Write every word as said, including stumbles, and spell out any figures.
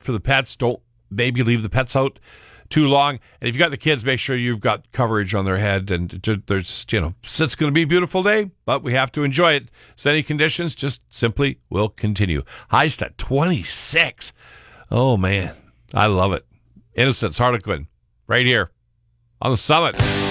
after the pets. Don't maybe leave the pets out too long. And if you got the kids, make sure you've got coverage on their head. And there's, you know, it's going to be a beautiful day, but we have to enjoy it. Sunny conditions just simply will continue. Highs at twenty-six. Oh, man. I love it. Innocence, Harlequin, right here on the Summit.